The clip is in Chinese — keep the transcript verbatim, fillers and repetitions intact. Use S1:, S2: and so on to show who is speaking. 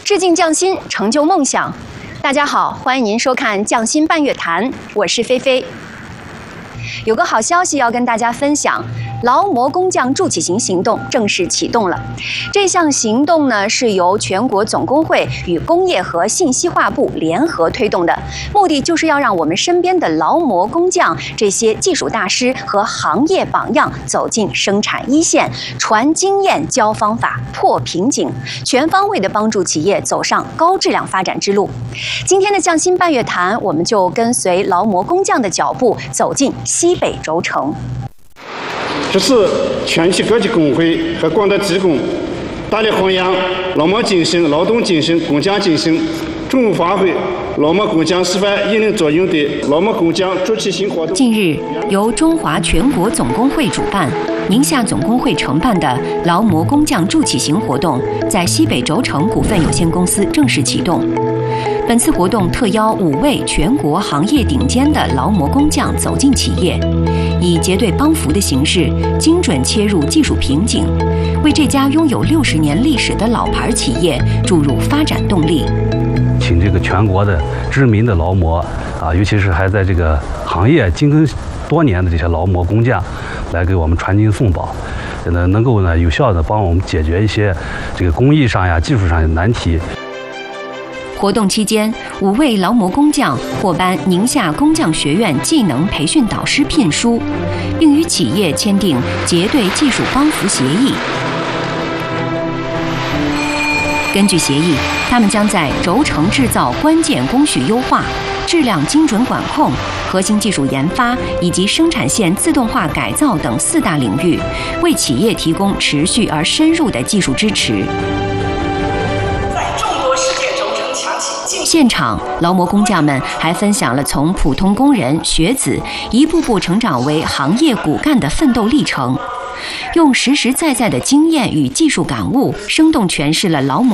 S1: 致敬匠心，成就梦想。大家好，欢迎您收看《匠心半月谈》，我是菲菲。有个好消息要跟大家分享。 劳模工匠筑起行行动正式启动了。这项行动呢，是由全国总工会与工业和信息化部联合推动的，目的就是要让我们身边的劳模工匠这些技术大师和行业榜样走进生产一线，传经验、教方法、破瓶颈，全方位的帮助企业走上高质量发展之路。今天的匠心半月谈，我们就跟随劳模工匠的脚步，走进西北轴承。
S2: 这是全体各级工会和广大职工大力弘扬劳模精神、劳动精神、工匠精神，充分发挥劳模工匠示范引领作用的劳模工匠筑起行活动。
S1: 近日，由中华全国总工会主办、宁夏总工会承办的劳模工匠筑起行活动，在西北轴承股份有限公司正式启动。 本次活动特邀五位全国行业顶尖的劳模工匠走进企业，以结对帮扶的形式，精准切入技术瓶颈，为这家拥有六十年历史的老牌企业注入发展动力。
S3: 请这个全国的知名的劳模啊，尤其是还在这个行业精耕多年的这些劳模工匠，来给我们传经送宝，呢能够呢有效的帮我们解决一些这个工艺上呀、技术上的难题。
S1: 活动期间，五位劳模工匠获颁宁夏工匠学院技能培训导师聘书，并与企业签订结对技术帮扶协议。根据协议，他们将在轴承制造关键工序优化、质量精准管控、核心技术研发以及生产线自动化改造等四大领域，为企业提供持续而深入的技术支持。 现场，劳模工匠们还分享了从普通工人、学子一步步成长为行业骨干的奋斗历程，用实实在在的经验与技术感悟，生动诠释了劳模。